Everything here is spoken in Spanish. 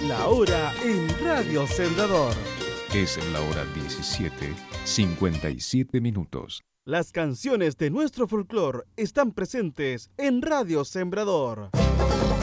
La hora en Radio Sembrador. Es la hora 17:57. Las canciones de nuestro folclore están presentes en Radio Sembrador.